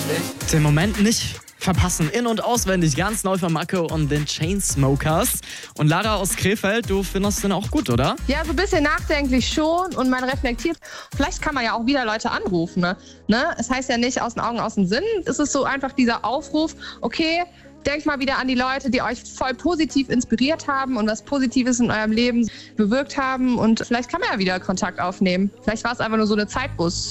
Den Moment nicht verpassen. In- und auswendig, ganz neu von Macke und den Chainsmokers. Und Lara aus Krefeld, du findest den auch gut, oder? Ja, so ein bisschen nachdenklich schon und man reflektiert. Vielleicht kann man ja auch wieder Leute anrufen. Ne? Es heißt ja nicht aus den Augen, aus dem Sinn. Es ist so einfach dieser Aufruf, okay, denkt mal wieder an die Leute, die euch voll positiv inspiriert haben und was Positives in eurem Leben bewirkt haben. Und vielleicht kann man ja wieder Kontakt aufnehmen. Vielleicht war es einfach nur so eine Zeitbus.